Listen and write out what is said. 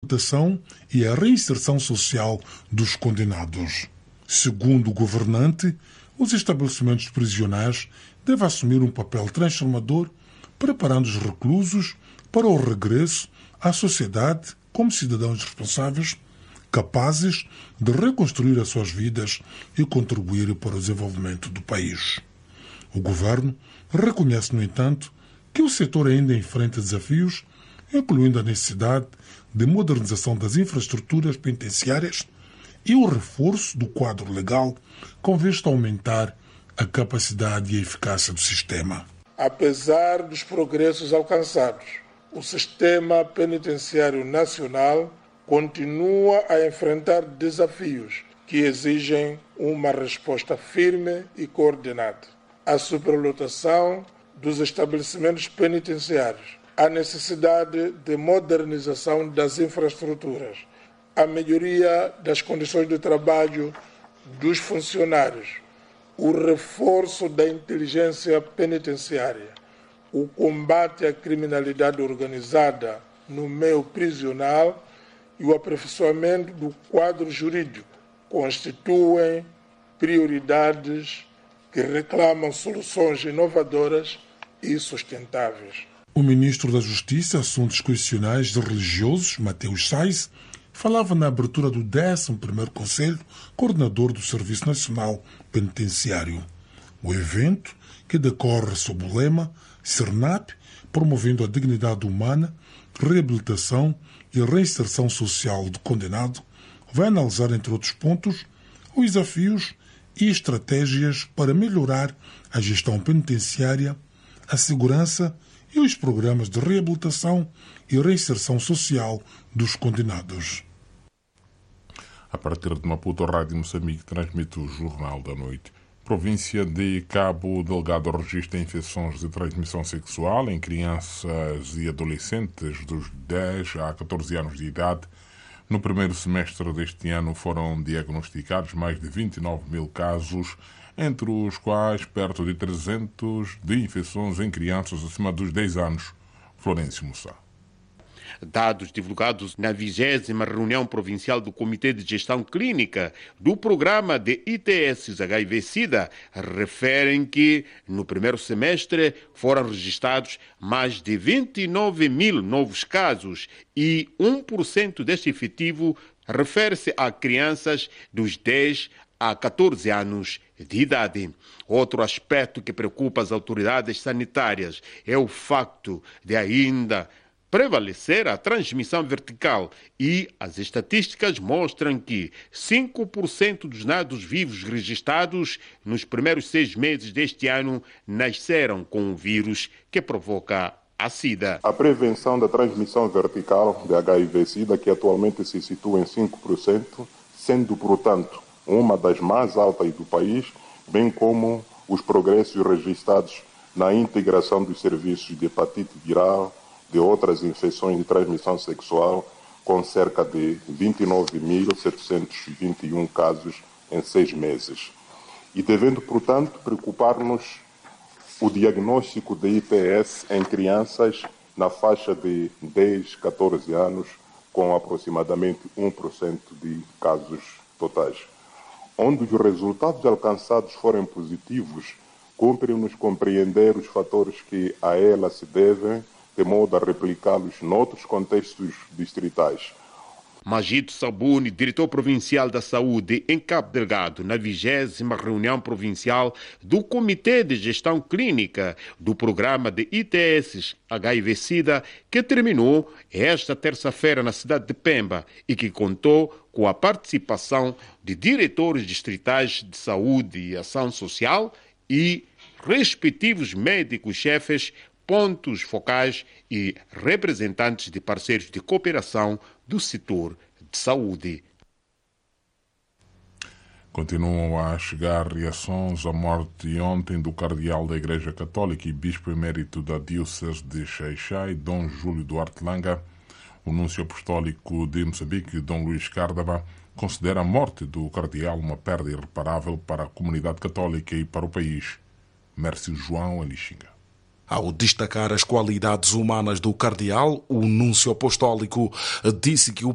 reabilitação e a reinserção social dos condenados. Segundo o governante, os estabelecimentos prisionais devem assumir um papel transformador, preparando os reclusos para o regresso à sociedade como cidadãos responsáveis, capazes de reconstruir as suas vidas e contribuir para o desenvolvimento do país. O governo reconhece, no entanto, que o setor ainda enfrenta desafios, incluindo a necessidade de modernização das infraestruturas penitenciárias e o reforço do quadro legal com vista a aumentar a capacidade e a eficácia do sistema. Apesar dos progressos alcançados, o sistema penitenciário nacional continua a enfrentar desafios que exigem uma resposta firme e coordenada. A superlotação dos estabelecimentos penitenciários, a necessidade de modernização das infraestruturas, a melhoria das condições de trabalho dos funcionários, o reforço da inteligência penitenciária, o combate à criminalidade organizada no meio prisional e o aperfeiçoamento do quadro jurídico constituem prioridades que reclamam soluções inovadoras e sustentáveis. O ministro da Justiça e Assuntos Constitucionais e Religiosos, Mateus Sais, falava na abertura do 11º Conselho Coordenador do Serviço Nacional Penitenciário. O evento, que decorre sob o lema SERNAP, promovendo a dignidade humana, reabilitação e reinserção social do condenado, vai analisar, entre outros pontos, os desafios e estratégias para melhorar a gestão penitenciária, a segurança e os programas de reabilitação e reinserção social dos condenados. A partir de Maputo, a Rádio Moçambique transmite o Jornal da Noite. Província de Cabo Delgado registra infecções de transmissão sexual em crianças e adolescentes dos 10 a 14 anos de idade. No primeiro semestre deste ano foram diagnosticados mais de 29 mil casos, entre os quais perto de 300 de infecções em crianças acima dos 10 anos. Florencio Mussá. Dados divulgados na 20ª reunião provincial do Comitê de Gestão Clínica do Programa de ITS HIV-Sida referem que no primeiro semestre foram registrados mais de 29 mil novos casos e 1% deste efetivo refere-se a crianças dos 10 a 14 anos de idade. Outro aspecto que preocupa as autoridades sanitárias é o facto de ainda prevalecer a transmissão vertical e as estatísticas mostram que 5% dos nados vivos registrados nos primeiros 6 meses deste ano nasceram com o vírus que provoca a SIDA. A prevenção da transmissão vertical de HIV-Sida, que atualmente se situa em 5%, sendo, portanto, uma das mais altas do país, bem como os progressos registrados na integração dos serviços de hepatite viral, de outras infecções de transmissão sexual, com cerca de 29.721 casos em 6 meses. E devendo, portanto, preocupar-nos o diagnóstico de ITS em crianças na faixa de 10, 14 anos, com aproximadamente 1% de casos totais. Onde os resultados alcançados forem positivos, cumpre-nos compreender os fatores que a ela se devem, de modo a replicá-los noutros contextos distritais. Magito Sabuni, diretor provincial da saúde em Cabo Delgado, na 20ª reunião provincial do Comitê de Gestão Clínica do Programa de ITS HIV-Sida, que terminou esta terça-feira na cidade de Pemba e que contou com a participação de diretores distritais de saúde e ação social e respectivos médicos-chefes, pontos focais e representantes de parceiros de cooperação do setor de saúde. Continuam a chegar reações à morte ontem do cardeal da Igreja Católica e bispo emérito da Diocese de Xai-Xai, Dom Júlio Duarte Langa. O núncio apostólico de Moçambique, Dom Luís Cárdava, considera a morte do cardeal uma perda irreparável para a comunidade católica e para o país. Mércio João Alixinga. Ao destacar as qualidades humanas do cardeal, o núncio apostólico disse que o